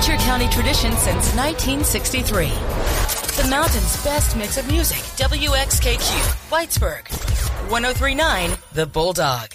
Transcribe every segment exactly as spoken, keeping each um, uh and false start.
Fletcher County tradition since nineteen sixty-three. The mountain's best mix of music. W X K Q, Whitesburg. one oh three point nine, The Bulldog.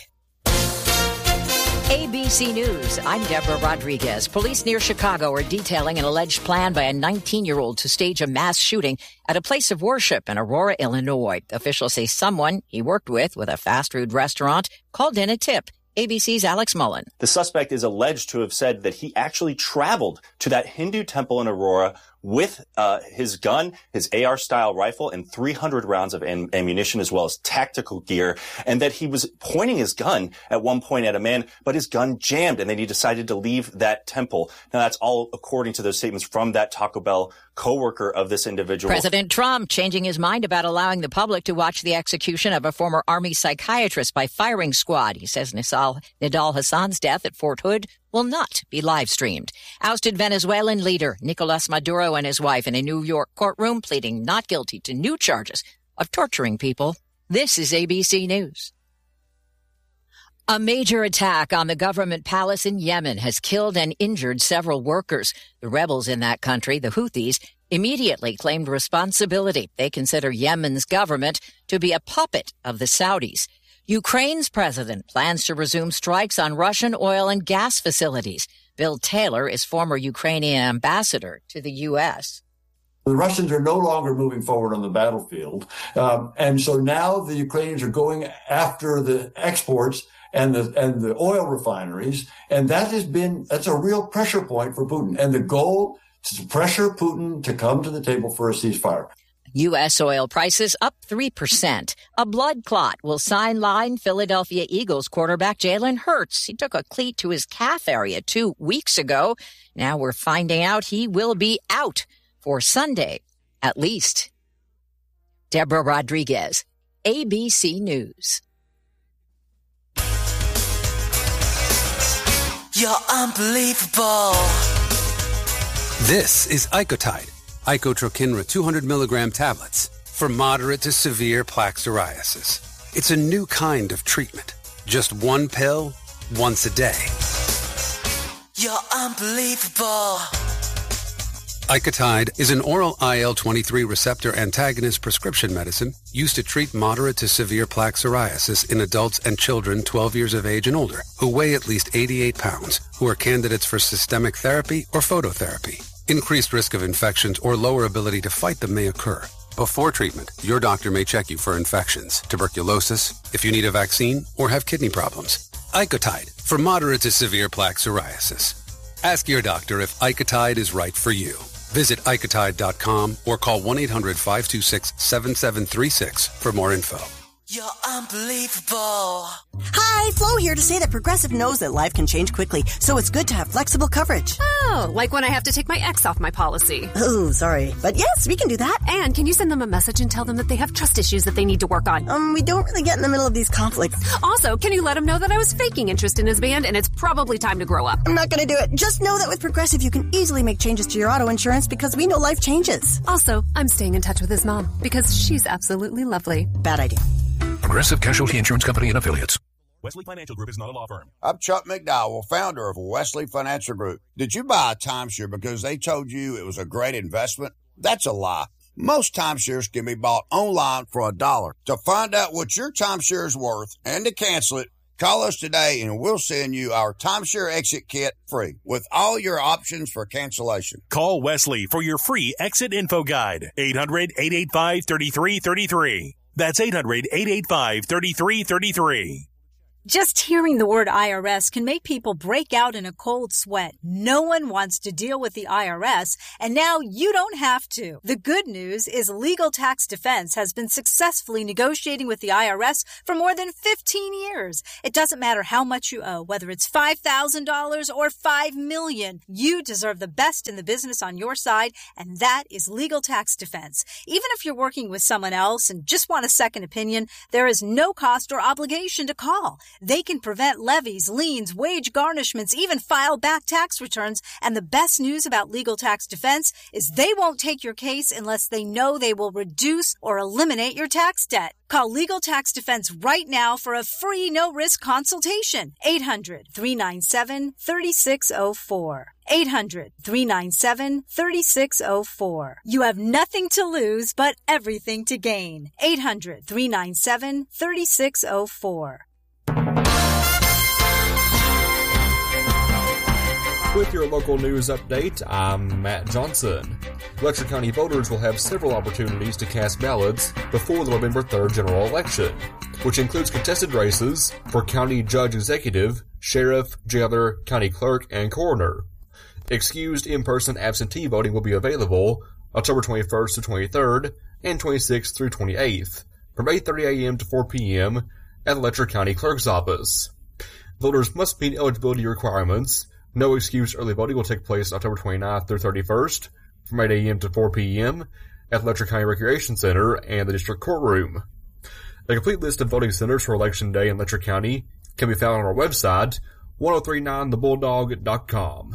A B C News, I'm Deborah Rodriguez. Police near Chicago are detailing an alleged plan by a nineteen-year-old to stage a mass shooting at a place of worship in Aurora, Illinois. Officials say someone he worked with with a fast food restaurant called in a tip. A B C's Alex Mullen. The suspect is alleged to have said that he actually traveled to that Hindu temple in Aurora with uh, his gun, his A R-style rifle, and three hundred rounds of am- ammunition, as well as tactical gear, and that he was pointing his gun at one point at a man, but his gun jammed, and then he decided to leave that temple. Now, that's all according to those statements from that Taco Bell co-worker of this individual. President Trump changing his mind about allowing the public to watch the execution of a former Army psychiatrist by firing squad. He says Nidal, Nidal Hassan's death at Fort Hood will not be live-streamed. Ousted Venezuelan leader Nicolas Maduro and his wife in a New York courtroom pleading not guilty to new charges of torturing people. This is A B C News. A major attack on the government palace in Yemen has killed and injured several workers. The rebels in that country, the Houthis, immediately claimed responsibility. They consider Yemen's government to be a puppet of the Saudis. Ukraine's president plans to resume strikes on Russian oil and gas facilities. Bill Taylor is former Ukrainian ambassador to the U S. The Russians are no longer moving forward on the battlefield. Um, and so now the Ukrainians are going after the exports and the and the oil refineries. And that has been, that's a real pressure point for Putin. And the goal is to pressure Putin to come to the table for a ceasefire. U S oil prices up three percent. A blood clot will sideline Philadelphia Eagles quarterback Jalen Hurts. He took a cleat to his calf area two weeks ago. Now we're finding out he will be out for Sunday, at least. Deborah Rodriguez, A B C News. You're unbelievable. This is Icotide. Icotrokinra two hundred milligram tablets for moderate to severe plaque psoriasis. It's a new kind of treatment. Just one pill, once a day. You're unbelievable. Icotide is an oral I L twenty-three receptor antagonist prescription medicine used to treat moderate to severe plaque psoriasis in adults and children twelve years of age and older who weigh at least eighty-eight pounds, who are candidates for systemic therapy or phototherapy. Increased risk of infections or lower ability to fight them may occur. Before treatment, your doctor may check you for infections, tuberculosis, if you need a vaccine, or have kidney problems. Icotide for moderate to severe plaque psoriasis. Ask your doctor if Icotide is right for you. Visit Icotide dot com or call one eight hundred five two six seven seven three six for more info. You're unbelievable. Hi, Flo here to say that Progressive knows that life can change quickly, so it's good to have flexible coverage. Oh, like when I have to take my ex off my policy. Oh, sorry. But yes, we can do that. And can you send them a message and tell them that they have trust issues that they need to work on? Um, we don't really get in the middle of these conflicts. Also, can you let him know that I was faking interest in his band and it's probably time to grow up? I'm not going to do it. Just know that with Progressive, you can easily make changes to your auto insurance because we know life changes. Also, I'm staying in touch with his mom because she's absolutely lovely. Bad idea. Progressive Casualty Insurance Company and Affiliates. Wesley Financial Group is not a law firm. I'm Chuck McDowell, founder of Wesley Financial Group. Did you buy a timeshare because they told you it was a great investment? That's a lie. Most timeshares can be bought online for a dollar. To find out what your timeshare is worth and to cancel it, call us today and we'll send you our timeshare exit kit free with all your options for cancellation. Call Wesley for your free exit info guide. eight hundred, eight eight five, three three three three. That's eight hundred, eight eight five, three three three three. Just hearing the word I R S can make people break out in a cold sweat. No one wants to deal with the I R S, and now you don't have to. The good news is Legal Tax Defense has been successfully negotiating with the I R S for more than fifteen years. It doesn't matter how much you owe, whether it's five thousand dollars or five million dollars. You deserve the best in the business on your side, and that is Legal Tax Defense. Even if you're working with someone else and just want a second opinion, there is no cost or obligation to call. They can prevent levies, liens, wage garnishments, even file back tax returns. And the best news about Legal Tax Defense is they won't take your case unless they know they will reduce or eliminate your tax debt. Call Legal Tax Defense right now for a free no-risk consultation. eight hundred, three nine seven, three six zero four. eight hundred, three nine seven, three six zero four. You have nothing to lose but everything to gain. eight hundred, three nine seven, three six zero four. With your local news update, I'm Matt Johnson. Letcher County voters will have several opportunities to cast ballots before the November third general election, which includes contested races for county judge executive, sheriff, jailer, county clerk, and coroner. Excused in-person absentee voting will be available October twenty-first to twenty-third and twenty-sixth through twenty-eighth from eight thirty a.m. to four p.m. at the Letcher County Clerk's Office. Voters must meet eligibility requirements. No excused early voting will take place October twenty-ninth through thirty-first from eight a.m. to four p.m. at the Letcher County Recreation Center and the District Courtroom. A complete list of voting centers for Election Day in Letcher County can be found on our website, ten thirty-nine the bulldog dot com.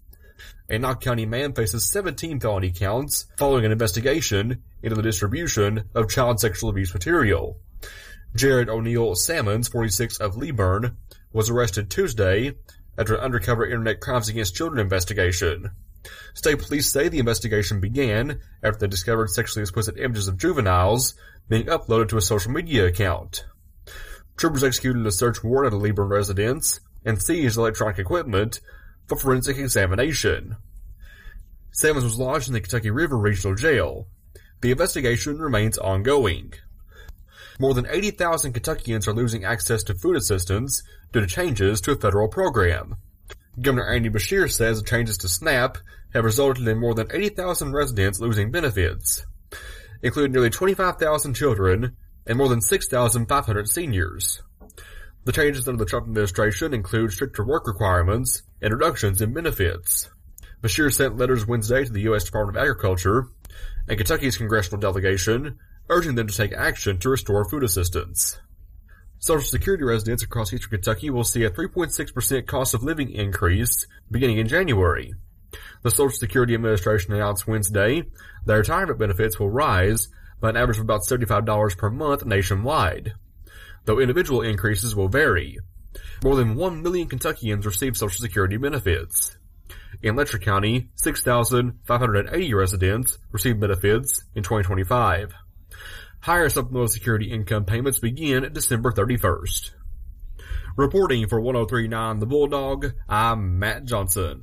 A Knox County man faces seventeen felony counts following an investigation into the distribution of child sexual abuse material. Jared O'Neill Salmons, forty-six, of Leeburn, was arrested Tuesday after an undercover Internet Crimes Against Children investigation. State police say the investigation began after they discovered sexually explicit images of juveniles being uploaded to a social media account. Troopers executed a search warrant at a Leeburn residence and seized electronic equipment for forensic examination. Salmons was lodged in the Kentucky River Regional Jail. The investigation remains ongoing. More than eighty thousand Kentuckians are losing access to food assistance due to changes to a federal program. Governor Andy Beshear says the changes to SNAP have resulted in more than eighty thousand residents losing benefits, including nearly twenty-five thousand children and more than six thousand five hundred seniors. The changes under the Trump administration include stricter work requirements and reductions in benefits. Beshear sent letters Wednesday to the U S Department of Agriculture and Kentucky's congressional delegation, urging them to take action to restore food assistance. Social Security residents across eastern Kentucky will see a three point six percent cost of living increase beginning in January. The Social Security Administration announced Wednesday that retirement benefits will rise by an average of about seventy-five dollars per month nationwide, though individual increases will vary. More than one million Kentuckians receive Social Security benefits. In Letcher County, six thousand five hundred eighty residents receive benefits in twenty twenty-five. Higher supplemental security income payments begin December thirty-first. Reporting for ten thirty-nine The Bulldog, I'm Matt Johnson.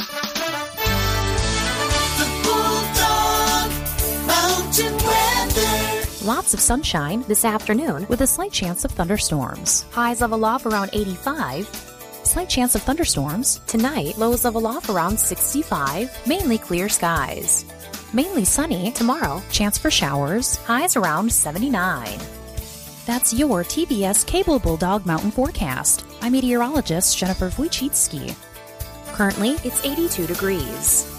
The Bulldog Mountain Weather. Lots of sunshine this afternoon with a slight chance of thunderstorms. Highs level off around eighty-five. Slight chance of thunderstorms. Tonight, lows level off around sixty-five. Mainly clear skies. Mainly sunny tomorrow. Chance for showers. Highs around seventy-nine. That's your T B S Cable Bulldog Mountain Forecast. I'm meteorologist Jennifer Wojcicki. Currently, it's eighty-two degrees.